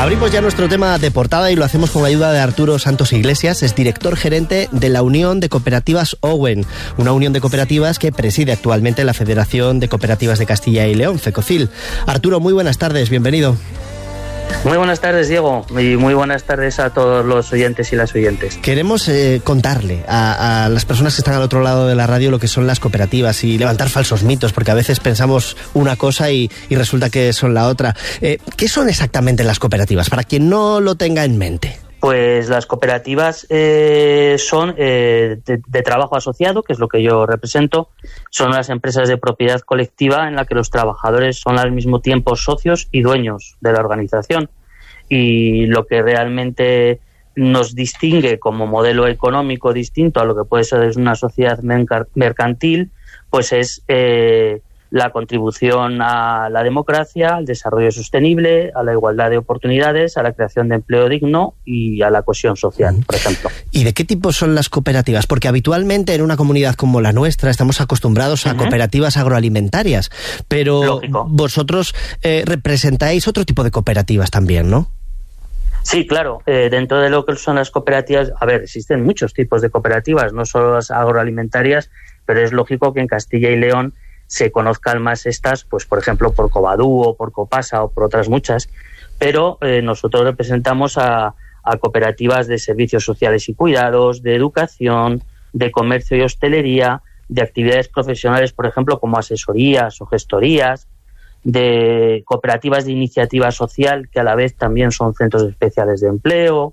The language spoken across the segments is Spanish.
Abrimos ya nuestro tema de portada y lo hacemos con ayuda de Arturo Santos Iglesias, es director gerente de la Unión de Cooperativas Owen, una unión de cooperativas que preside actualmente la Federación de Cooperativas de Castilla y León, FECOCIL. Arturo, muy buenas tardes, bienvenido. Muy buenas tardes, Diego, y muy buenas tardes a todos los oyentes y las oyentes. Queremos contarle a las personas que están al otro lado de la radio lo que son las cooperativas y levantar falsos mitos, porque a veces pensamos una cosa y resulta que son la otra. ¿Qué son exactamente las cooperativas, para quien no lo tenga en mente? Pues las cooperativas son de trabajo asociado, que es lo que yo represento. Son las empresas de propiedad colectiva en la que los trabajadores son al mismo tiempo socios y dueños de la organización. Y lo que realmente nos distingue como modelo económico distinto a lo que puede ser una sociedad mercantil, pues es la contribución a la democracia, al desarrollo sostenible, a la igualdad de oportunidades, a la creación de empleo digno y a la cohesión social, por ejemplo. ¿Y de qué tipo son las cooperativas? Porque habitualmente en una comunidad como la nuestra estamos acostumbrados a cooperativas agroalimentarias, pero lógico, vosotros representáis otro tipo de cooperativas también, ¿no? Sí, claro. Dentro de lo que son las cooperativas, existen muchos tipos de cooperativas, no solo las agroalimentarias, pero es lógico que en Castilla y León se conozcan más estas, pues por ejemplo por Covadú o por Copasa o por otras muchas, pero nosotros representamos a cooperativas de servicios sociales y cuidados, de educación, de comercio y hostelería, de actividades profesionales, por ejemplo, como asesorías o gestorías, de cooperativas de iniciativa social, que a la vez también son centros especiales de empleo,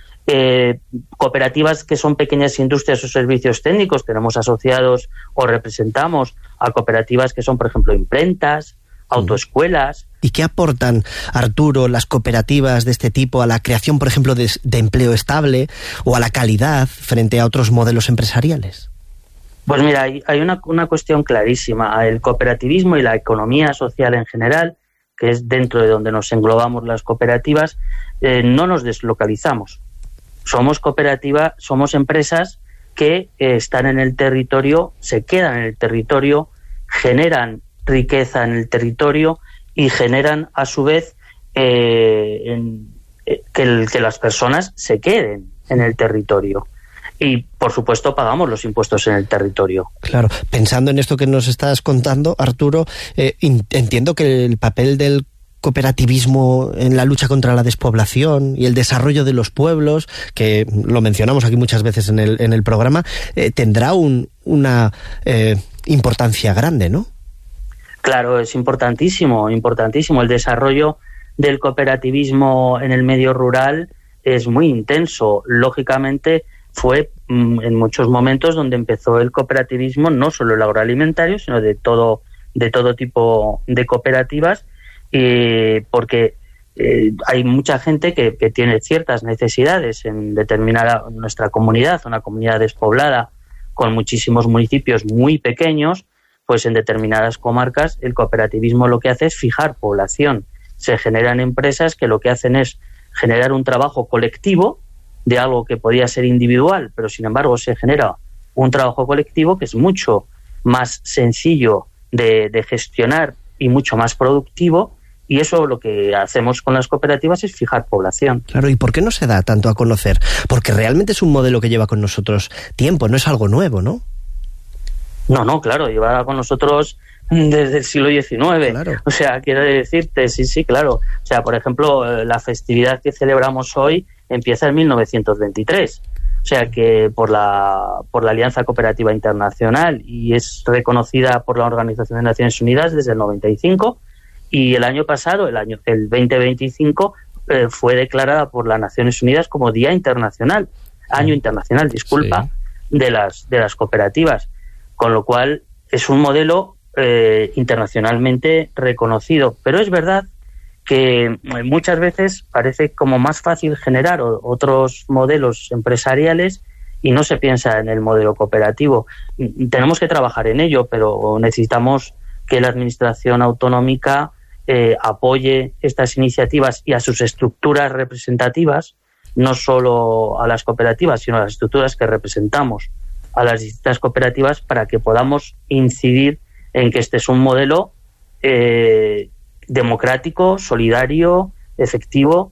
cooperativas que son pequeñas industrias o servicios técnicos. Tenemos asociados o representamos a cooperativas que son, por ejemplo, imprentas, autoescuelas. ¿Y qué aportan, Arturo, las cooperativas de este tipo a la creación, por ejemplo, de empleo estable o a la calidad frente a otros modelos empresariales? Pues mira, hay una cuestión clarísima. El cooperativismo y la economía social en general, que es dentro de donde nos englobamos las cooperativas, no nos deslocalizamos. Somos cooperativa, somos empresas que están en el territorio, se quedan en el territorio, generan riqueza en el territorio y generan a su vez que las personas se queden en el territorio. Y, por supuesto, pagamos los impuestos en el territorio. Claro, pensando en esto que nos estás contando, Arturo, entiendo que el papel del cooperativismo en la lucha contra la despoblación y el desarrollo de los pueblos, que lo mencionamos aquí muchas veces en el programa, tendrá una importancia grande, ¿no? Claro, es importantísimo. El desarrollo del cooperativismo en el medio rural es muy intenso. Lógicamente, fue en muchos momentos donde empezó el cooperativismo, no solo el agroalimentario, sino de todo tipo de cooperativas, porque hay mucha gente que tiene ciertas necesidades en determinada nuestra comunidad, una comunidad despoblada con muchísimos municipios muy pequeños. Pues en determinadas comarcas el cooperativismo lo que hace es fijar población. Se generan empresas que lo que hacen es generar un trabajo colectivo de algo que podía ser individual, pero sin embargo se genera un trabajo colectivo que es mucho más sencillo de gestionar y mucho más productivo, y eso lo que hacemos con las cooperativas es fijar población. Claro, ¿y por qué no se da tanto a conocer? Porque realmente es un modelo que lleva con nosotros tiempo, no es algo nuevo, ¿no? No, claro, lleva con nosotros desde el siglo XIX. Claro. O sea, quiero decirte, sí, claro. O sea, por ejemplo, la festividad que celebramos hoy empieza en 1923. O sea, que por la Alianza Cooperativa Internacional, y es reconocida por la Organización de Naciones Unidas desde el 95, y el año pasado, el 2025, fue declarada por las Naciones Unidas como Año Internacional, de las cooperativas. Con lo cual es un modelo internacionalmente reconocido. Pero es verdad que muchas veces parece como más fácil generar otros modelos empresariales y no se piensa en el modelo cooperativo. Tenemos que trabajar en ello, pero necesitamos que la administración autonómica apoye estas iniciativas y a sus estructuras representativas, no solo a las cooperativas, sino a las estructuras que representamos a las distintas cooperativas, para que podamos incidir en que este es un modelo democrático, solidario, efectivo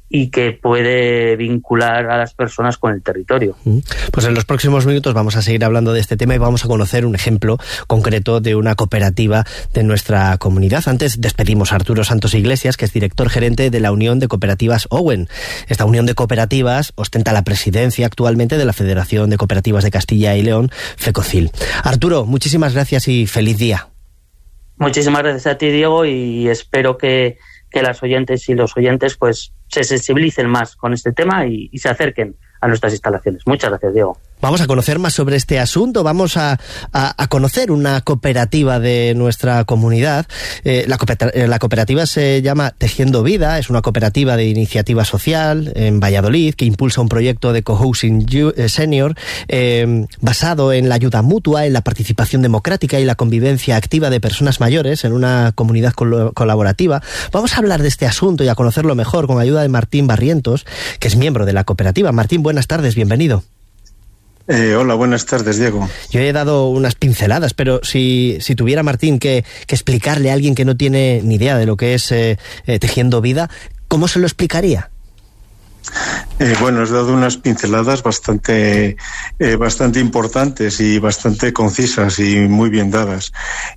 y que puede vincular a las personas con el territorio. Pues en los próximos minutos vamos a seguir hablando de este tema y vamos a conocer un ejemplo concreto de una cooperativa de nuestra comunidad. Antes despedimos a Arturo Santos Iglesias, que es director gerente de la Unión de Cooperativas Owen. Esta unión de cooperativas ostenta la presidencia actualmente de la Federación de Cooperativas de Castilla y León, FECOCIL. Arturo, muchísimas gracias y feliz día. Muchísimas gracias a ti, Diego, y espero que las oyentes y los oyentes pues se sensibilicen más con este tema y se acerquen a nuestras instalaciones. Muchas gracias, Diego. Vamos a conocer más sobre este asunto, vamos a conocer una cooperativa de nuestra comunidad. La cooperativa se llama Tejiendo Vida, es una cooperativa de iniciativa social en Valladolid que impulsa un proyecto de cohousing senior basado en la ayuda mutua, en la participación democrática y la convivencia activa de personas mayores en una comunidad colaborativa. Vamos a hablar de este asunto y a conocerlo mejor con ayuda de Martín Barrientos, que es miembro de la cooperativa. Martín, buenas tardes, bienvenido. Hola, buenas tardes, Diego. Yo he dado unas pinceladas, pero si tuviera, Martín, que explicarle a alguien que no tiene ni idea de lo que es Tejiendo Vida, ¿cómo se lo explicaría? Bueno, has dado unas pinceladas bastante importantes y bastante concisas y muy bien dadas.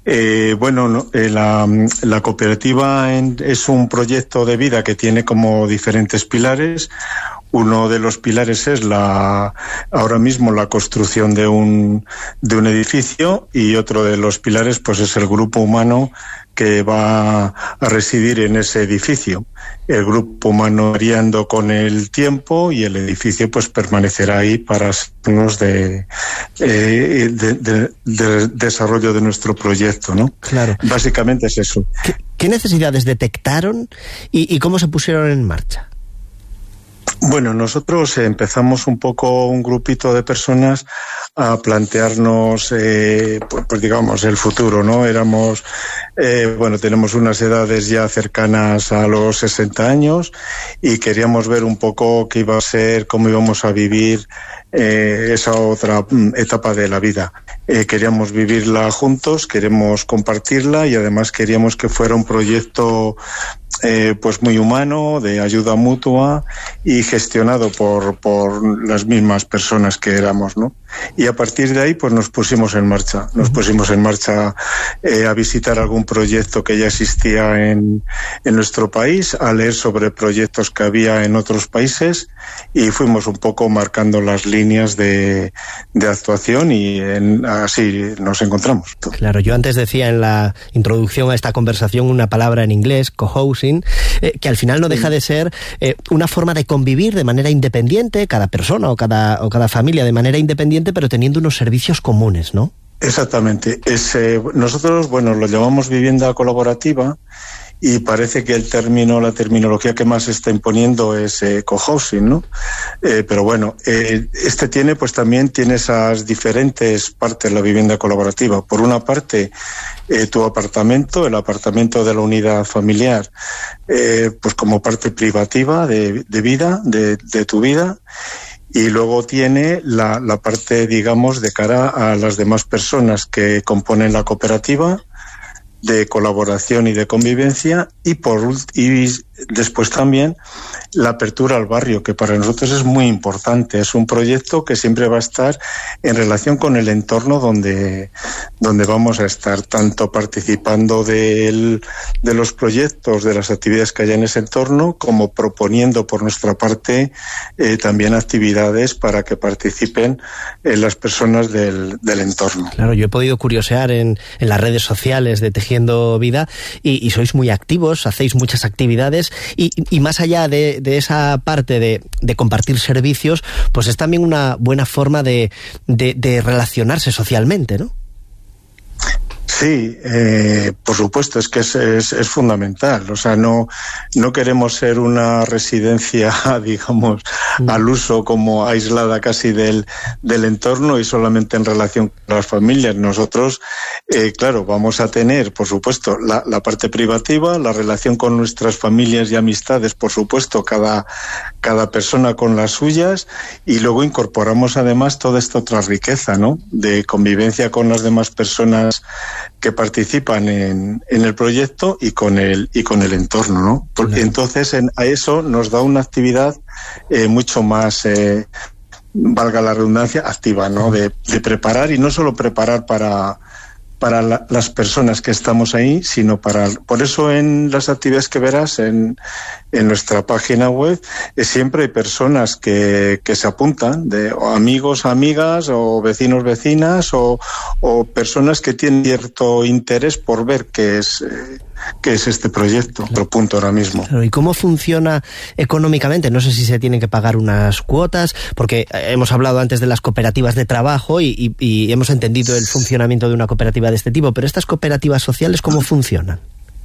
La cooperativa es un proyecto de vida que tiene como diferentes pilares. Uno de los pilares es ahora mismo la construcción de un edificio, y otro de los pilares pues es el grupo humano que va a residir en ese edificio. El grupo humano variando con el tiempo y el edificio pues permanecerá ahí para servirnos de desarrollo de nuestro proyecto, ¿no? Claro. Básicamente es eso. ¿Qué necesidades detectaron y cómo se pusieron en marcha? Bueno, nosotros empezamos un grupito de personas a plantearnos, pues digamos, el futuro, ¿no? Tenemos unas edades ya cercanas a los 60 años y queríamos ver un poco qué iba a ser, cómo íbamos a vivir esa otra etapa de la vida. Queríamos vivirla juntos, queremos compartirla y además queríamos que fuera un proyecto pues muy humano, de ayuda mutua y gestionado por las mismas personas que éramos, ¿no? Y a partir de ahí pues nos pusimos en marcha a visitar algún proyecto que ya existía en nuestro país, a leer sobre proyectos que había en otros países y fuimos un poco marcando las líneas de actuación y así nos encontramos. Claro, yo antes decía en la introducción a esta conversación una palabra en inglés, cohousing, que al final no deja de ser una forma de convivir de manera independiente, cada persona o cada familia de manera independiente, pero teniendo unos servicios comunes, ¿no? Exactamente. Nosotros, lo llamamos vivienda colaborativa y parece que la terminología que más se está imponiendo es cohousing, ¿no? Pero bueno, también tiene esas diferentes partes la vivienda colaborativa. Por una parte, tu apartamento, el apartamento de la unidad familiar, pues como parte privativa de vida, de tu vida. Y luego tiene la parte, digamos, de cara a las demás personas que componen la cooperativa, de colaboración y de convivencia, y después también la apertura al barrio, que para nosotros es muy importante. Es un proyecto que siempre va a estar en relación con el entorno donde vamos a estar, tanto participando de los proyectos, de las actividades que haya en ese entorno, como proponiendo por nuestra parte también actividades para que participen las personas del entorno. Claro, yo he podido curiosear en las redes sociales de Tejiendo Vida y sois muy activos, hacéis muchas actividades y más allá de esa parte de compartir servicios, pues es también una buena forma de relacionarse socialmente, ¿no? Sí, por supuesto, es que es fundamental. O sea, no queremos ser una residencia, digamos, al uso, como aislada casi del entorno y solamente en relación con las familias. Nosotros, claro, vamos a tener, por supuesto, la parte privativa, la relación con nuestras familias y amistades, por supuesto, cada persona con las suyas, y luego incorporamos además toda esta otra riqueza, ¿no? De convivencia con las demás personas participan en el proyecto y con el entorno, ¿no? Porque entonces a eso nos da una actividad mucho más, valga la redundancia, activa, ¿no? De preparar, y no solo preparar para las personas que estamos ahí, sino por eso en las actividades que verás en nuestra página web, siempre hay personas que se apuntan, o amigos, amigas, o vecinos, vecinas, o personas que tienen cierto interés por ver qué es este proyecto. Otro punto ahora mismo. Claro, ¿y cómo funciona económicamente? No sé si se tienen que pagar unas cuotas, porque hemos hablado antes de las cooperativas de trabajo y hemos entendido el funcionamiento de una cooperativa de este tipo, pero estas cooperativas sociales, ¿cómo funcionan?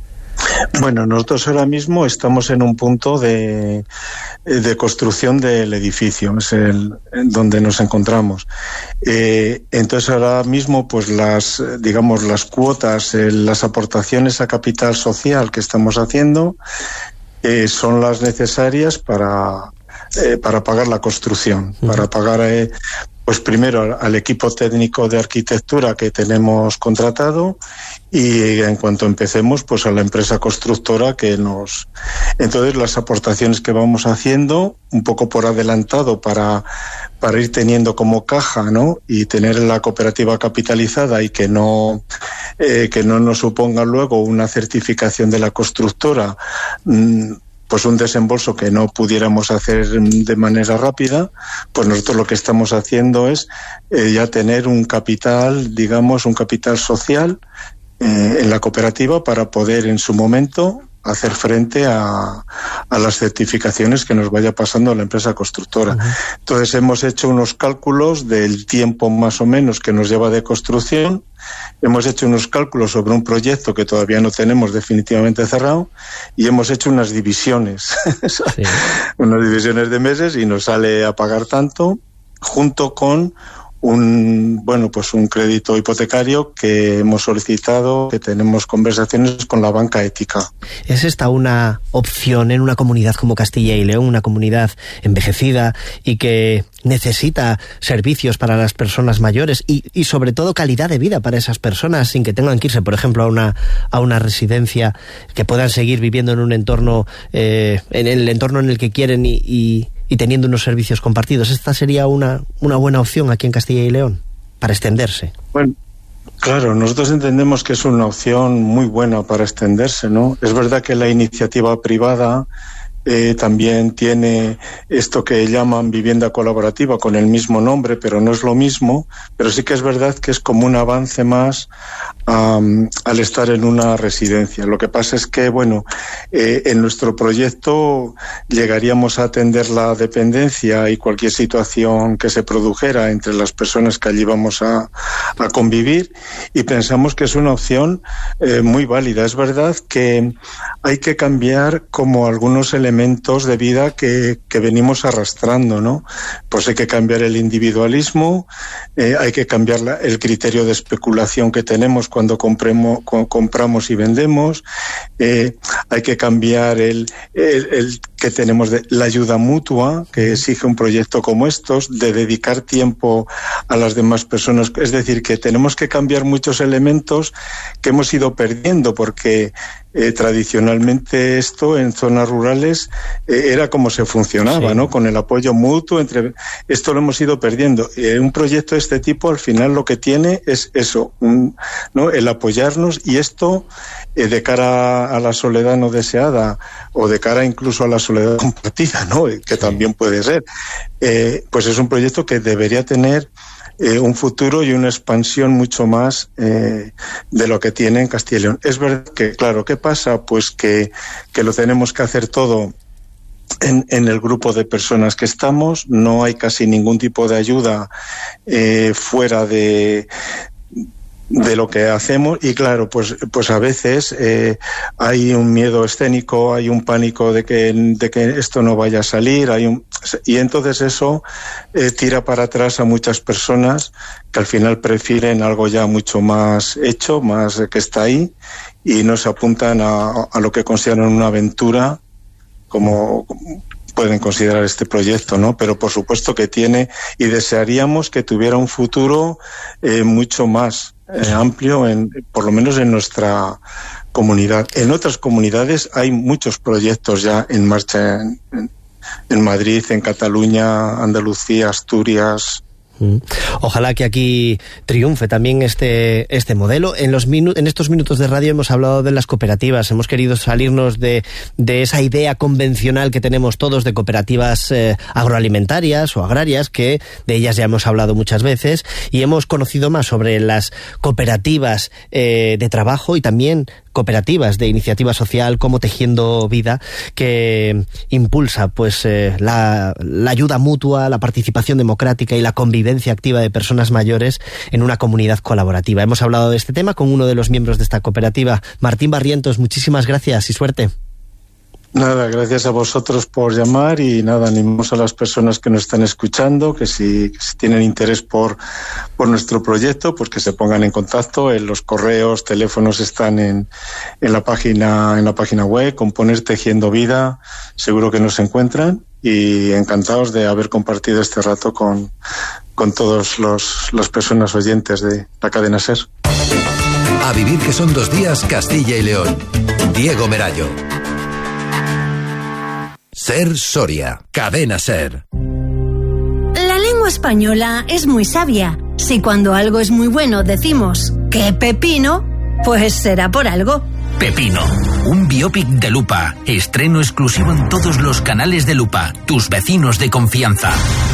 Bueno, nosotros ahora mismo estamos en un punto de construcción del edificio, es donde nos encontramos. Entonces ahora mismo, pues las cuotas, las aportaciones a capital social que estamos haciendo son las necesarias para pagar la construcción, para pagar pues primero al equipo técnico de arquitectura que tenemos contratado, y en cuanto empecemos, pues a la empresa constructora entonces las aportaciones que vamos haciendo, un poco por adelantado para ir teniendo como caja, ¿no? Y tener la cooperativa capitalizada, y que no nos suponga luego una certificación de la constructora, pues un desembolso que no pudiéramos hacer de manera rápida. Pues nosotros lo que estamos haciendo es ya tener un capital, digamos, un capital social en la cooperativa, para poder en su momento hacer frente a las certificaciones que nos vaya pasando la empresa constructora. Entonces hemos hecho unos cálculos del tiempo más o menos que nos lleva de construcción, hemos hecho unos cálculos sobre un proyecto que todavía no tenemos definitivamente cerrado, y hemos hecho unas divisiones, unas divisiones de meses, y nos sale a pagar tanto, junto con un crédito hipotecario que hemos solicitado, que tenemos conversaciones con la banca ética. ¿Es esta una opción en una comunidad como Castilla y León, una comunidad envejecida y que necesita servicios para las personas mayores y sobre todo calidad de vida para esas personas, sin que tengan que irse, por ejemplo, a una residencia, que puedan seguir viviendo en un entorno, en el entorno en el que quieren y teniendo unos servicios compartidos? ¿Esta sería una buena opción aquí en Castilla y León para extenderse? Bueno, claro, nosotros entendemos que es una opción muy buena para extenderse, ¿no? Es verdad que la iniciativa privada también tiene esto que llaman vivienda colaborativa, con el mismo nombre, pero no es lo mismo. Pero sí que es verdad que es como un avance más al estar en una residencia. Lo que pasa es que, en nuestro proyecto llegaríamos a atender la dependencia y cualquier situación que se produjera entre las personas que allí vamos a convivir, y pensamos que es una opción muy válida. Es verdad que hay que cambiar como algunos elementos de vida que venimos arrastrando, ¿no? Pues hay que cambiar el individualismo, hay que cambiar el criterio de especulación que tenemos cuando compramos y vendemos, hay que cambiar el que tenemos de la ayuda mutua que exige un proyecto como estos, de dedicar tiempo a las demás personas. Es decir, que tenemos que cambiar muchos elementos que hemos ido perdiendo, porque tradicionalmente esto en zonas rurales era como se funcionaba, sí, ¿no? Con el apoyo mutuo esto lo hemos ido perdiendo. Un proyecto de este tipo al final lo que tiene es eso, ¿no? El apoyarnos, y esto de cara a la soledad no deseada, o de cara incluso a la soledad compartida, ¿no? Que también puede ser, pues es un proyecto que debería tener un futuro y una expansión mucho más de lo que tiene en Castilla y León. Es verdad que, claro, ¿qué pasa? Pues que lo tenemos que hacer todo en el grupo de personas que estamos. No hay casi ningún tipo de ayuda fuera de lo que hacemos, y claro, pues a veces hay un miedo escénico, hay un pánico de que esto no vaya a salir, y entonces eso tira para atrás a muchas personas que al final prefieren algo ya mucho más hecho, más que está ahí, y no se apuntan a lo que consideran una aventura como pueden considerar este proyecto, ¿no? Pero por supuesto que tiene, y desearíamos que tuviera un futuro mucho más amplio, por lo menos en nuestra comunidad. En otras comunidades hay muchos proyectos ya en marcha en Madrid, en Cataluña, Andalucía, Asturias. Ojalá que aquí triunfe también este modelo. En estos minutos de radio hemos hablado de las cooperativas, hemos querido salirnos de esa idea convencional que tenemos todos de cooperativas agroalimentarias o agrarias, que de ellas ya hemos hablado muchas veces, y hemos conocido más sobre las cooperativas de trabajo y también cooperativas de iniciativa social como Tejiendo Vida, que impulsa pues la ayuda mutua, la participación democrática y la convivencia activa de personas mayores en una comunidad colaborativa. Hemos hablado de este tema con uno de los miembros de esta cooperativa, Martín Barrientos. Muchísimas gracias y suerte. Nada, gracias a vosotros por llamar y nada, animamos a las personas que nos están escuchando que si tienen interés por nuestro proyecto, pues que se pongan en contacto. Los correos, teléfonos están en la página web. Con poner Tejiendo Vida seguro que nos encuentran, y encantados de haber compartido este rato con todas las personas oyentes de la cadena SER. A vivir que son 2 días, Castilla y León. Diego Merayo. SER Soria, cadena SER. La lengua española es muy sabia. Si cuando algo es muy bueno decimos ¡qué pepino!, pues será por algo. Pepino, un biopic de Lupa. Estreno exclusivo en todos los canales de Lupa. Tus vecinos de confianza.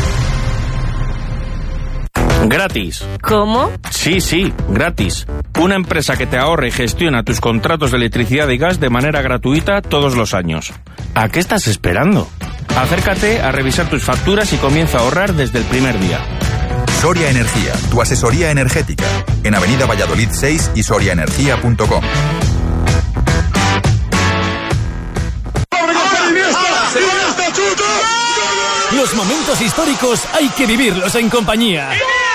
Gratis. ¿Cómo? Sí, gratis. Una empresa que te ahorra y gestiona tus contratos de electricidad y gas de manera gratuita todos los años. ¿A qué estás esperando? Acércate a revisar tus facturas y comienza a ahorrar desde el primer día. Soria Energía, tu asesoría energética. En Avenida Valladolid 6 y soriaenergia.com. Los momentos históricos hay que vivirlos en compañía.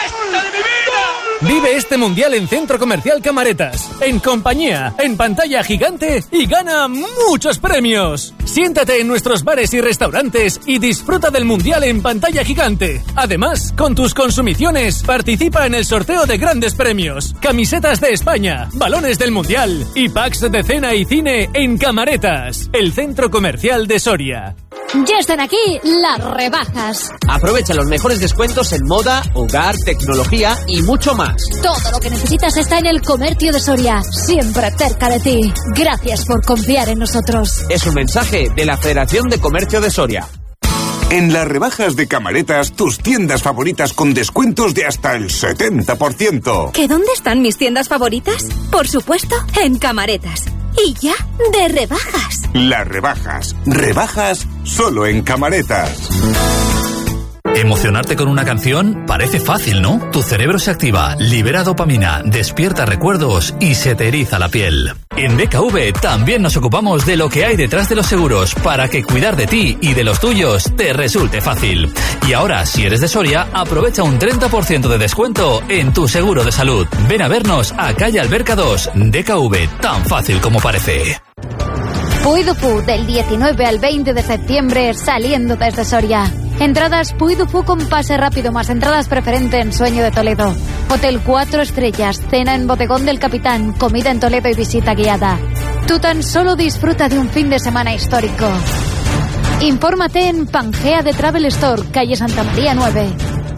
Vive este mundial en Centro Comercial Camaretas, en compañía, en pantalla gigante, y gana muchos premios. Siéntate en nuestros bares y restaurantes y disfruta del mundial en pantalla gigante. Además, con tus consumiciones, participa en el sorteo de grandes premios: camisetas de España, balones del mundial y packs de cena y cine en Camaretas, el Centro Comercial de Soria. Ya están aquí las rebajas. Aprovecha los mejores descuentos en moda, hogar, tecnología y mucho más. Todo lo que necesitas está en el Comercio de Soria, siempre cerca de ti. Gracias por confiar en nosotros. Es un mensaje de la Federación de Comercio de Soria. En las rebajas de Camaretas, tus tiendas favoritas con descuentos de hasta el 70%. ¿Que dónde están mis tiendas favoritas? Por supuesto, en Camaretas. Y ya, de rebajas. Las rebajas. Rebajas solo en Camaretas. Emocionarte con una canción parece fácil, ¿no? Tu cerebro se activa, libera dopamina, despierta recuerdos y se te eriza la piel. En DKV también nos ocupamos de lo que hay detrás de los seguros para que cuidar de ti y de los tuyos te resulte fácil. Y ahora, si eres de Soria, aprovecha un 30% de descuento en tu seguro de salud. Ven a vernos a calle Alberca 2, DKV, tan fácil como parece. Puy du Fou, del 19 al 20 de septiembre, saliendo desde Soria. Entradas Puy du Fou con pase rápido, más entradas preferente en Sueño de Toledo. Hotel 4 estrellas, cena en Bodegón del Capitán, comida en Toledo y visita guiada. Tú tan solo disfruta de un fin de semana histórico. Infórmate en Pangea de Travel Store, calle Santa María 9.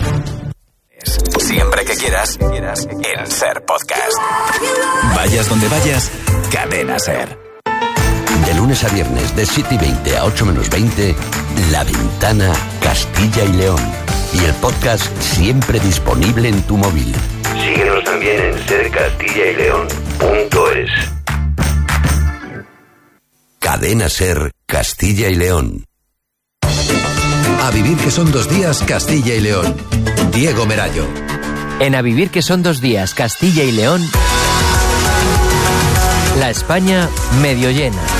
Siempre que quieras, en SER Podcast. Vayas donde vayas, cadena SER. De lunes a viernes, de 7:20 a 8 menos 20, La Ventana, Castilla y León. Y el podcast siempre disponible en tu móvil. Síguenos también en sercastillayleón.es. Cadena SER, Castilla y León. A vivir que son 2 días, Castilla y León. Diego Merayo. En A vivir que son 2 días, Castilla y León, la España medio llena.